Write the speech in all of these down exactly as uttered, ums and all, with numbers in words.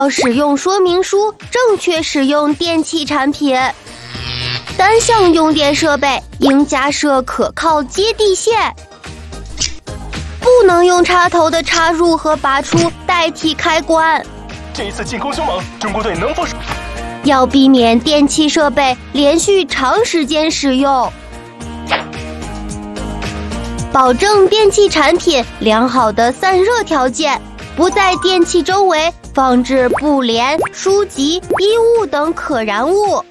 使用说明书，正确使用电器产品。单向用电设备应加设可靠接地线，不能用插头的插入和拔出代替开关。 这一次进攻凶猛，中国队能否？ 要避免电器设备连续长时间使用，保证电器产品良好的散热条件，不在电器周围放置布帘、书籍、衣物等可燃物。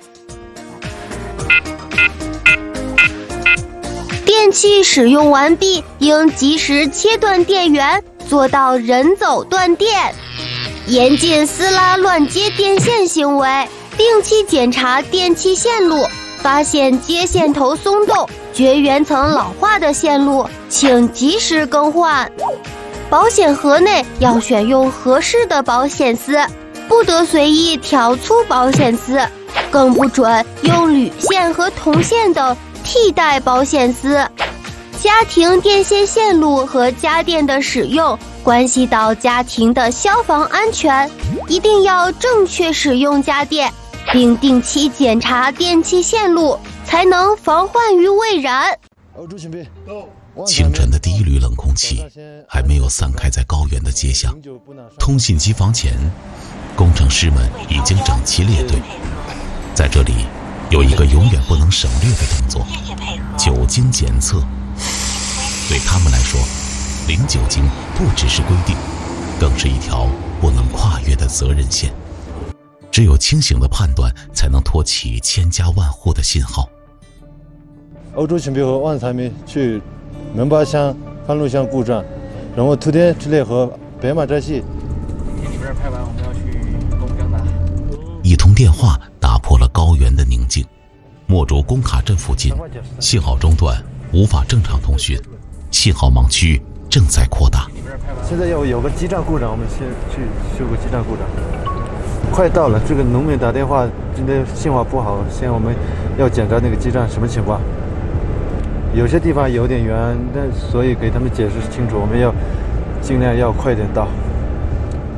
电器使用完毕，应及时切断电源，做到人走断电。严禁撕拉乱接电线行为，定期检查电器线路，发现接线头松动、绝缘层老化的线路，请及时更换。保险盒内要选用合适的保险丝，不得随意挑粗保险丝，更不准用铝线和铜线等替代保险丝。家庭电线线路和家电的使用关系到家庭的消防安全，一定要正确使用家电，并定期检查电器线路，才能防患于未然。 清晨的第一缕冷空气还没有散开在高原的街巷，通信机房前，工程师们已经整齐列队。在这里有一个永远不能省略的动作，酒精检测。对他们来说，零酒精不只是规定，更是一条不能跨越的责任线。只有清醒的判断，才能托起千家万户的信号。 欧洲情备和万财迷去门巴乡半路乡故障，然后图天之内和白马寨系。 你这边拍完，我们要去东江南。 一通电话打破了高原的宁静。墨竹工卡镇附近，信号中断，无法正常通讯，信号盲区正在扩大。 现在要有个基站故障，我们先去修个基站故障。快到了，这个农民打电话，今天信号不好，现在我们要检查那个基站什么情况。有些地方有点远，但所以给他们解释清楚，我们要尽量要快点到。